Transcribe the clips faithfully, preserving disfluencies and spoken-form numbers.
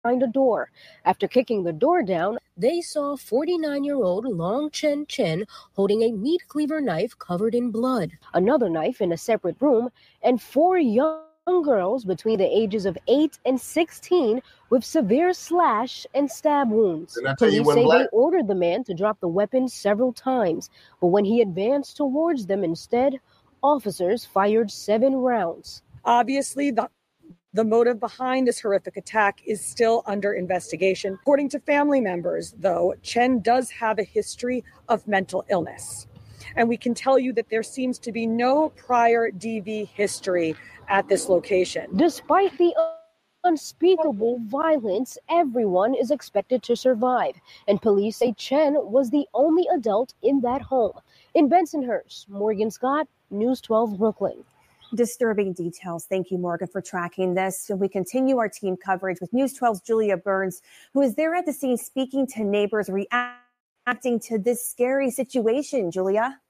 a door. After kicking the door down, they saw forty-nine-year-old Long Chen Chen holding a meat cleaver knife covered in blood, another knife in a separate room, and four young girls between the ages of eight and sixteen with severe slash and stab wounds. Didn't I tell you he Police wasn't say they black? ordered the man to drop the weapon several times, but when he advanced towards them instead, officers fired seven rounds. Obviously, the The motive behind this horrific attack is still under investigation. According to family members, though, Chen does have a history of mental illness. And we can tell you that there seems to be no prior D V history at this location. Despite the unspeakable violence, everyone is expected to survive, and police say Chen was the only adult in that home. In Bensonhurst, Morgan Scott, News twelve Brooklyn. Disturbing details. Thank you, Morgan, for tracking this. And we continue our team coverage with News twelve's Julia Burns, who is there at the scene speaking to neighbors reacting to this scary situation. Julia?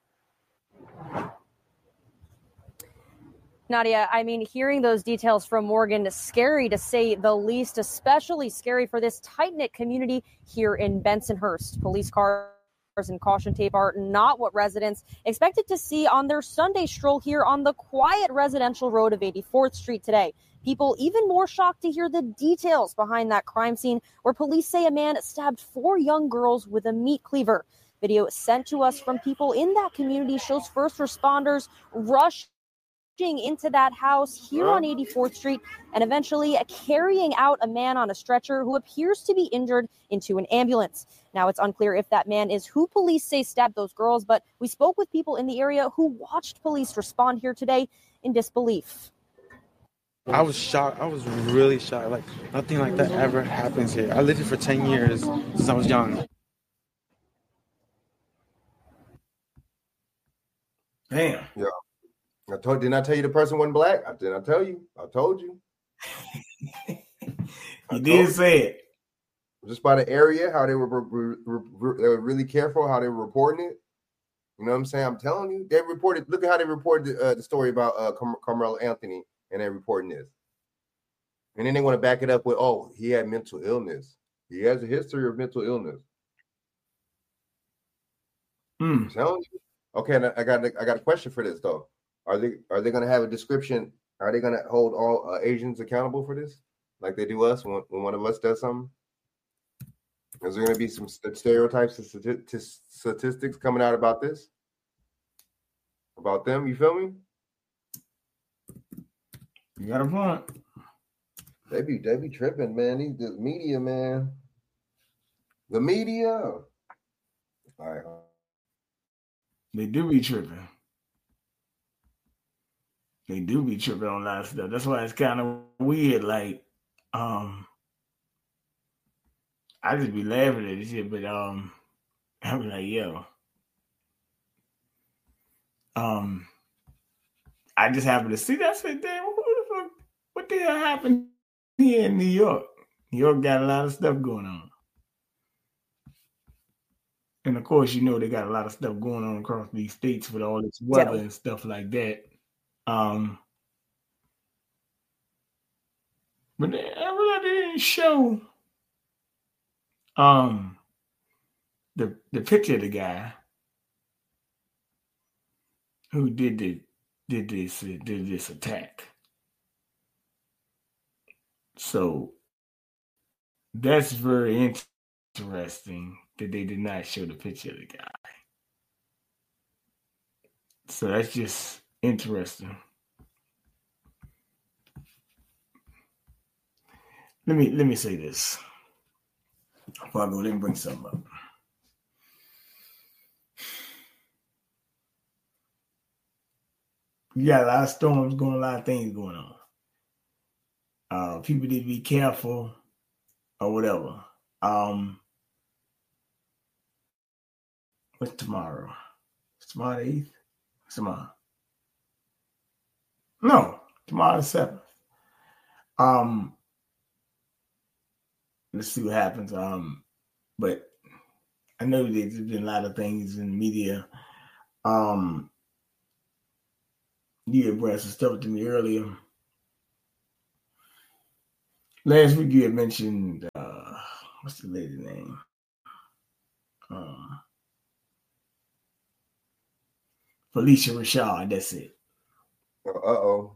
Nadia, I mean, hearing those details from Morgan is scary to say the least, especially scary for this tight-knit community here in Bensonhurst. Police cars and caution tape are not what residents expected to see on their Sunday stroll here on the quiet residential road of eighty-fourth Street today. People even more shocked to hear the details behind that crime scene where police say a man stabbed four young girls with a meat cleaver. Video sent to us from people in that community shows first responders rush into that house here on eighty-fourth Street and eventually carrying out a man on a stretcher who appears to be injured into an ambulance. Now, it's unclear if that man is who police say stabbed those girls, but we spoke with people in the area who watched police respond here today in disbelief. I was shocked. I was really shocked. Like, nothing like that ever happens here. I lived here for ten years since I was young. Damn. Yeah. I told, didn't I tell you the person wasn't black? I did. I tell you. I told you. You did say it. Just by the area, how they were, re, re, re, they were really careful, how they were reporting it. You know what I'm saying? I'm telling you, they reported. Look at how they reported the, uh, the story about uh, Car- Carmelo Anthony, and they're reporting this. And then they want to back it up with, oh, he had mental illness. He has a history of mental illness. Mm. I'm telling you. Okay, I got I got a question for this though. Are they are they going to have a description? Are they going to hold all uh, Asians accountable for this, like they do us when, when one of us does something? Is there going to be some stereotypes and stati- statistics coming out about this, about them? You feel me? You got a point. They be they be tripping, man. These the media, man. The media. All right. They do be tripping. They do be tripping on a lot of stuff. That's why it's kind of weird. Like, um, I just be laughing at this shit, but um, I'm like, yo, um, I just happened to see that. I said, damn, who the fuck? What the hell happened here in New York? New York got a lot of stuff going on. And of course, you know, they got a lot of stuff going on across these states with all this weather Yeah. and stuff like that. Um, but they, I really didn't show um the the picture of the guy who did the did this did this attack. So that's very interesting that they did not show the picture of the guy. So that's just interesting. Let me let me say this. Before I go, let me bring something up. You got a lot of storms going, a lot of things going on. Uh, people need to be careful or whatever. Um, what's tomorrow? It's tomorrow the eighth? What's tomorrow? No, tomorrow the seventh. Um, let's see what happens. Um, but I know that there's been a lot of things in the media. Um, you had brought some stuff to me earlier. last week you had mentioned uh, what's the lady's name? Um, Phylicia Rashad. That's it. Uh oh.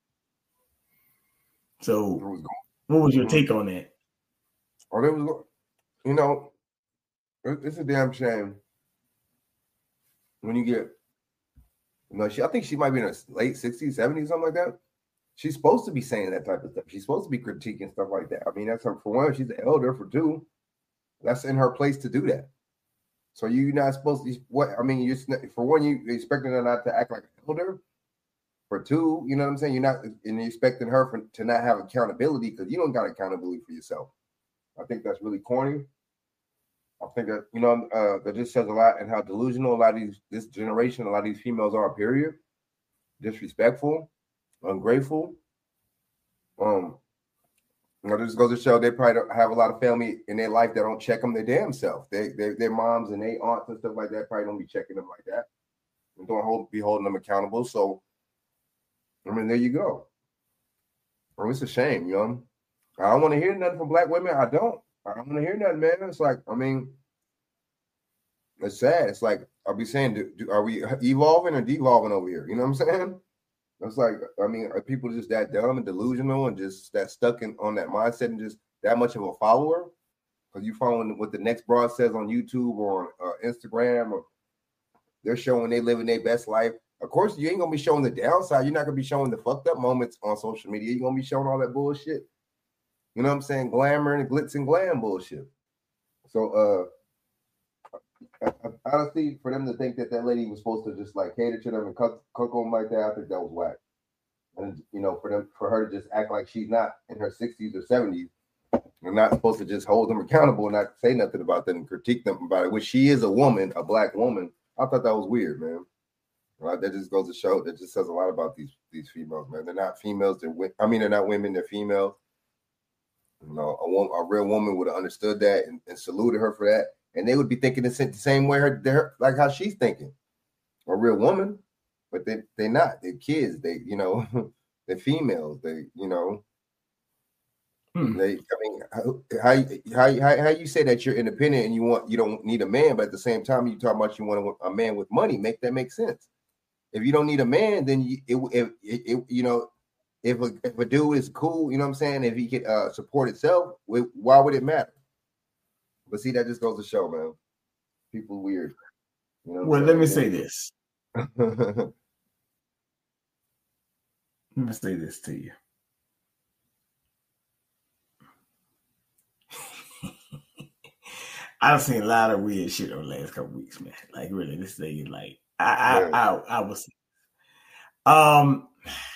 So, what was your take on that? Oh, there was, you know, it's a damn shame when you get, you know, she, I think she might be in her late sixties, seventies, something like that. She's supposed to be saying that type of stuff. She's supposed to be critiquing stuff like that. I mean, that's her, for one, she's an elder. For two, that's in her place to do that. So you're not supposed to, what, I mean, you're, for one, you expecting her not to act like an elder. For two, you know what I'm saying? You're not and you're expecting her for, to not have accountability because you don't got accountability for yourself. I think that's really corny. I think that, you know, uh, that just says a lot and how delusional a lot of these, this generation, a lot of these females are, period. Disrespectful, ungrateful. Um, you know, this goes to show they probably don't have a lot of family in their life that don't check them their damn self. They, they, their moms and their aunts and stuff like that probably don't be checking them like that. And don't hold, be holding them accountable. So, I mean, there you go. Oh, it's a shame, you know. I don't want to hear nothing from black women. I don't. I don't want to hear nothing, man. It's like, I mean, it's sad. It's like, I'll be saying, do, do, are we evolving or devolving over here? You know what I'm saying? It's like, I mean, are people just that dumb and delusional and just that stuck in on that mindset and just that much of a follower? Because you following what the next broad says on YouTube or on uh, Instagram, or they're showing they living their best life. Of course, you ain't gonna be showing the downside. You're not gonna be showing the fucked up moments on social media. You're gonna be showing all that bullshit. You know what I'm saying? Glamour and glitz and glam bullshit. So, uh, honestly, for them to think that that lady was supposed to just like cater to them and cook, cook them like that, I think that was whack. And you know, for them, for her to just act like she's not in her sixties or seventies, and not supposed to just hold them accountable and not say nothing about them and critique them about it, which she is a woman, a black woman. I thought that was weird, man. Right? That just goes to show, that just says a lot about these these females, man. They're not females. They're, I mean, they're not women. They're females. You know, a, woman, a real woman would have understood that and, and saluted her for that, and they would be thinking the same way her, her like how she's thinking. A real woman, but they they're not. They're kids. They you know, they're females. They you know. Hmm. They, I mean, how, how how how you say that you're independent and you want you don't need a man, but at the same time you talk about you want a man with money. Make that make sense. If you don't need a man, then you, it, it, it, it, you know, if a, if a dude is cool, you know what I'm saying, if he can uh, support itself, why would it matter? But see, that just goes to show, man. People weird. You know well, let me say this. Let me say this to you. I've seen a lot of weird shit over the last couple weeks, man. Like, really, this thing is like, I, I, yeah. I, I, I was, um,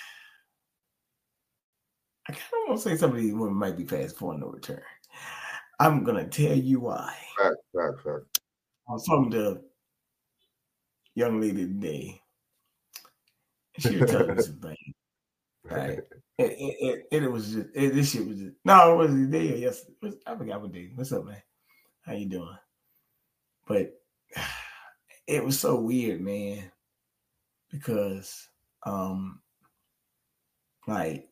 I kind of want to say some of these women might be fast for no return. I'm gonna tell you why. Right, right, right. I was talking to a young lady today. She was telling me some things. Right, and, and, and it was just it, this shit was just no, it wasn't today or yesterday. It was, I forgot what day. What's up, man? How you doing? But it was so weird, man, because um like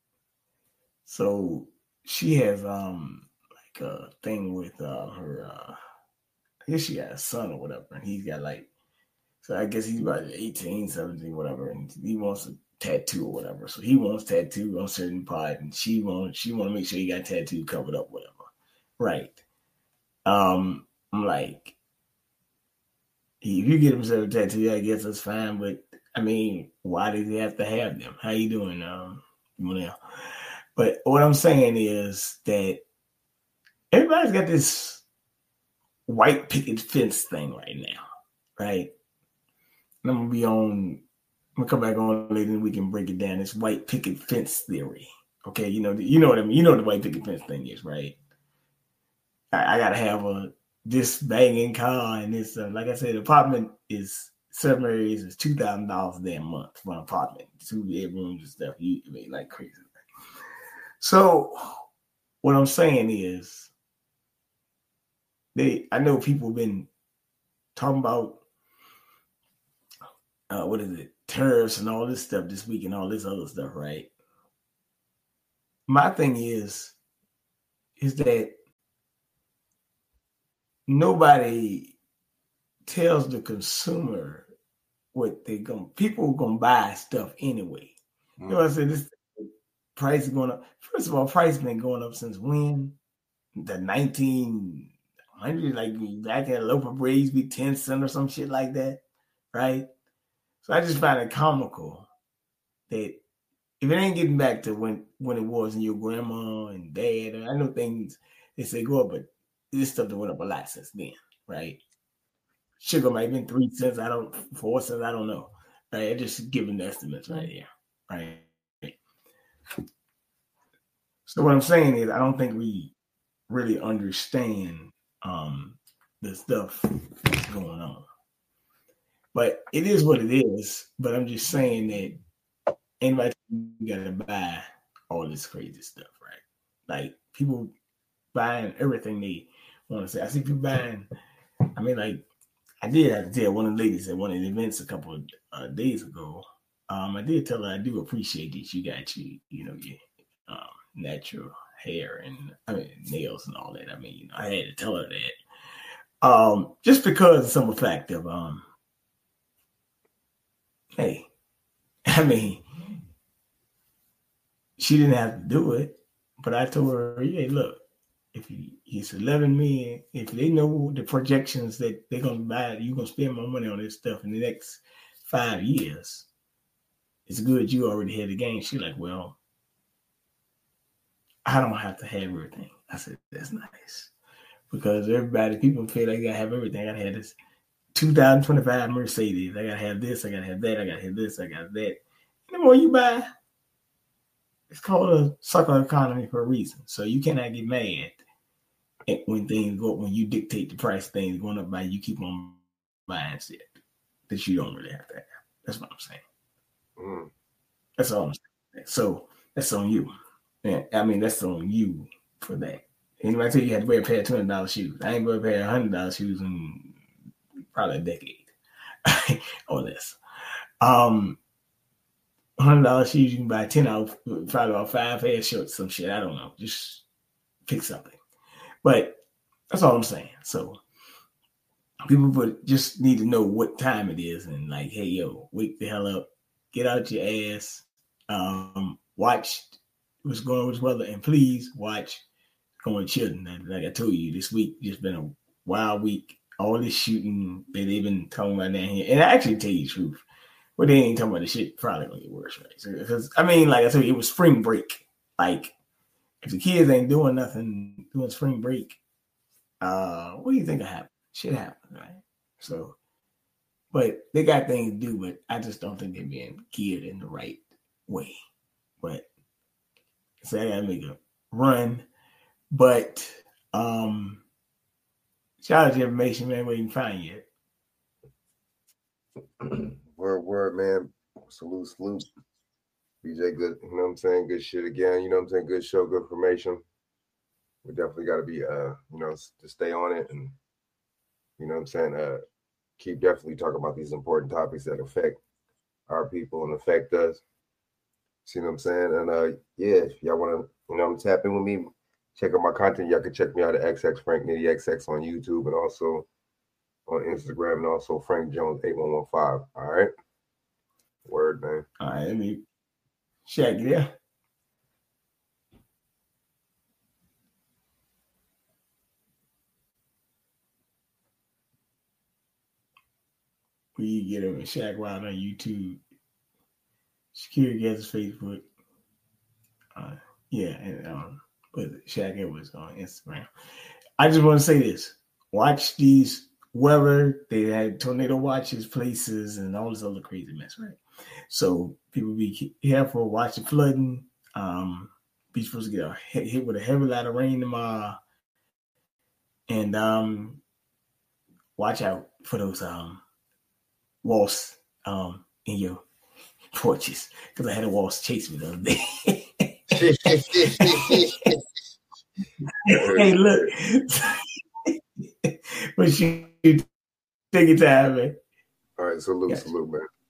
so she has um like a thing with uh her uh I guess she got a son or whatever, and he's got like so I guess he's about eighteen, seventeen, whatever, and he wants a tattoo or whatever. So he wants tattoo on a certain part, and she wants she want to make sure he got tattoo covered up, whatever. Right. Um I'm like, if you get himself a tattoo, I guess that's fine. But I mean, why does he have to have them? How you doing, um, Monel? But what I'm saying is that everybody's got this white picket fence thing right now, right? And I'm gonna be on. I'm gonna come back on later, and we can break it down. This white picket fence theory, okay? You know, you know what I mean. You know what the white picket fence thing is, right? I, I gotta have a. This banging car and this, uh, like I said, the apartment is seven areas is two thousand dollars a damn month for an apartment, two bedrooms and stuff. You I mean, like crazy. So, what I'm saying is, they. I know people have been talking about uh, what is it, tariffs and all this stuff this week and all this other stuff, right? My thing is, is that nobody tells the consumer what they going people are gonna buy stuff anyway. Mm-hmm. You know what I said? This price is going up. First of all, price been going up since when? The nineteen hundreds, like back at loaf of bread be ten cents or some shit like that, right? So I just find it comical that if it ain't getting back to when, when it was in your grandma and dad, and I know things they say go up, but this stuff that went up a lot since then, right? Sugar might have been three cents, I don't four cents, I don't know. Right? I'm just giving the estimates right here, right? So what I'm saying is I don't think we really understand um, the stuff that's going on. But it is what it is. But I'm just saying that anybody got to buy all this crazy stuff, right? Like people buying everything they want to say. I see people buying, I mean, like, I did have to tell one of the ladies at one of the events a couple of uh, days ago. Um, I did tell her I do appreciate that you got you, you know, your um, natural hair and I mean nails and all that. I mean, you know, I had to tell her that. Um, just because of some fact of um, hey, I mean, she didn't have to do it, but I told her, hey, look, if you, it's eleven million, if they know the projections that they're gonna buy, you're gonna spend more money on this stuff in the next five years. It's good you already had the game. She's like, well, I don't have to have everything. I said, that's nice. Because everybody, people feel like they gotta have everything. I gotta have this two thousand twenty-five Mercedes. I gotta have this, I gotta have that, I gotta have this, I got that. And the more you buy, it's called a circular economy for a reason. So you cannot get mad when things go up, when you dictate the price of things going up by you keep on buying shit that you don't really have to have. That's what I'm saying. Mm. That's all I'm saying. So that's on you. Yeah, I mean, that's on you for that. Anybody tell you you had to wear a pair of two hundred dollars shoes? I ain't wear a pair of one hundred dollars shoes in probably a decade or less. Um, one hundred dollars shoes, you can buy ten out, probably about five pair of shorts, some shit. I don't know. Just pick something. But that's all I'm saying. So people would just need to know what time it is and like, hey, yo, wake the hell up, get out your ass, um, watch what's going on with the weather, and please watch Going Chilling. Like I told you, this week just been a wild week. All this shooting that they've been talking about down here, and I actually tell you the truth, but they ain't talking about the shit probably gonna get worse, right? Because so, I mean, like I told you, it was spring break. Like if the kids ain't doing nothing doing spring break, uh, what do you think will happen? Shit happens, right? So, but they got things to do, but I just don't think they're being geared in the right way. But so I gotta make a run. But um shout out to information, man, where you can find you. Word, word, man. Salute, salute. B J, good, you know what I'm saying? Good shit again. You know what I'm saying? Good show, good information. We definitely got to be, uh, you know, to stay on it and, you know what I'm saying? Uh, keep definitely talking about these important topics that affect our people and affect us. See what I'm saying? And, uh, yeah, if y'all want to, you know, tap in with me, check out my content. Y'all can check me out at X X Frank Nitty X X on YouTube and also on Instagram and also Frank Jones eight one one five. All right. Word, man. All right, let me check it out. We get him at Shaq Wild on YouTube. Security Gathers Facebook. Uh, yeah, and um, but Shaq Edwards on Instagram. I just want to say this: watch these weather. They had tornado watches, places, and all this other crazy mess, right? So people be careful. Watch the flooding. Um, be supposed to get a hit, hit with a heavy lot of rain tomorrow, and um, watch out for those um wasps um in your porches, because I had a wasp chase me the other day. Hey, look. But you take your time, man. All right, salute, gotcha. salute, man.